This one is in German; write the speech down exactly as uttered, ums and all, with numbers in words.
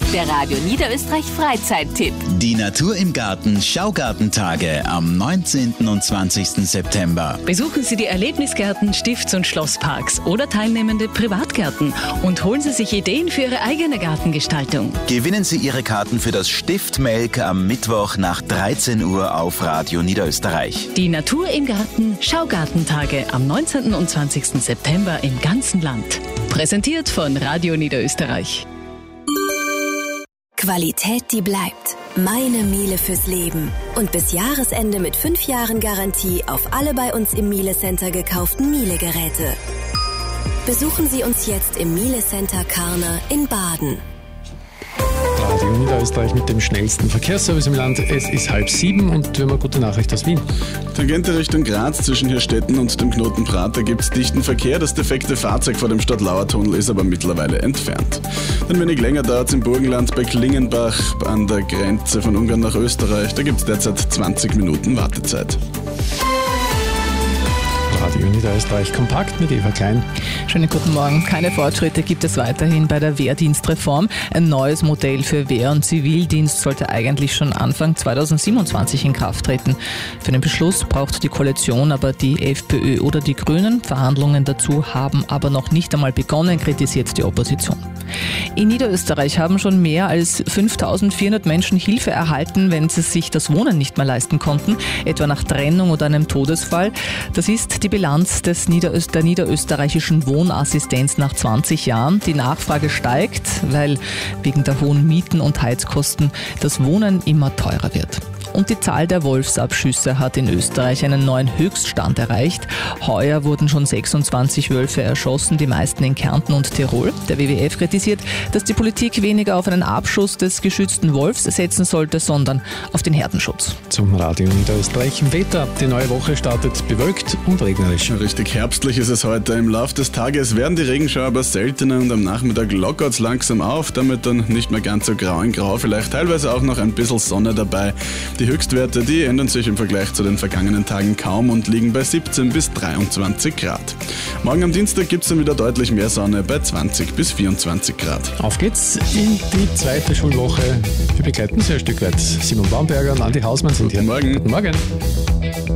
Der Radio Niederösterreich Freizeittipp. Die Natur im Garten Schaugartentage am neunzehnten und zwanzigsten September. Besuchen Sie die Erlebnisgärten, Stifts- und Schlossparks oder teilnehmende Privatgärten und holen Sie sich Ideen für Ihre eigene Gartengestaltung. Gewinnen Sie Ihre Karten für das Stiftmelk am Mittwoch nach dreizehn Uhr auf Radio Niederösterreich. Die Natur im Garten Schaugartentage am neunzehnten und zwanzigsten September im ganzen Land. Präsentiert von Radio Niederösterreich. Qualität, die bleibt. Meine Miele fürs Leben. Und bis Jahresende mit fünf Jahren Garantie auf alle bei uns im Miele Center gekauften Miele-Geräte. Besuchen Sie uns jetzt im Miele Center Karner in Baden. Radio Niederösterreich mit dem schnellsten Verkehrsservice im Land. Es ist halb sieben und wir haben eine gute Nachricht aus Wien. Tangente Richtung Graz zwischen Hirstetten und dem Knoten Prater gibt es dichten Verkehr. Das defekte Fahrzeug vor dem Stadtlauer-Tunnel ist aber mittlerweile entfernt. Ein wenig länger dauert es im Burgenland bei Klingenbach an der Grenze von Ungarn nach Österreich. Da gibt es derzeit zwanzig Minuten Wartezeit. Radio Niederösterreich kompakt mit Eva Klein. Schönen guten Morgen. Keine Fortschritte gibt es weiterhin bei der Wehrdienstreform. Ein neues Modell für Wehr- und Zivildienst sollte eigentlich schon Anfang zweitausendsiebenundzwanzig in Kraft treten. Für den Beschluss braucht die Koalition aber die FPÖ oder die Grünen. Verhandlungen dazu haben aber noch nicht einmal begonnen, kritisiert die Opposition. In Niederösterreich haben schon mehr als fünftausendvierhundert Menschen Hilfe erhalten, wenn sie sich das Wohnen nicht mehr leisten konnten, etwa nach Trennung oder einem Todesfall. Das ist die Bilanz des Niederöst- der niederösterreichischen Wohnassistenz nach zwanzig Jahren. Die Nachfrage steigt, weil wegen der hohen Mieten und Heizkosten das Wohnen immer teurer wird. Und die Zahl der Wolfsabschüsse hat in Österreich einen neuen Höchststand erreicht. Heuer wurden schon sechsundzwanzig Wölfe erschossen, die meisten in Kärnten und Tirol. Der W W F kritisiert, dass die Politik weniger auf einen Abschuss des geschützten Wolfs setzen sollte, sondern auf den Herdenschutz. Zum Radio Niederösterreich Wetter. Die neue Woche startet bewölkt und regnerisch. Richtig herbstlich ist es heute. Im Laufe des Tages werden die Regenschauer aber seltener und am Nachmittag lockert es langsam auf. Damit dann nicht mehr ganz so grau in grau, vielleicht teilweise auch noch ein bisschen Sonne dabei. Die Höchstwerte, die ändern sich im Vergleich zu den vergangenen Tagen kaum und liegen bei siebzehn bis dreiundzwanzig Grad. Morgen am Dienstag gibt es dann wieder deutlich mehr Sonne bei zwanzig bis vierundzwanzig Grad. Auf geht's in die zweite Schulwoche. Wir begleiten Sie ein Stück weit. Simon Baumberger und Andi Hausmann sind hier. Guten Morgen. Guten Morgen.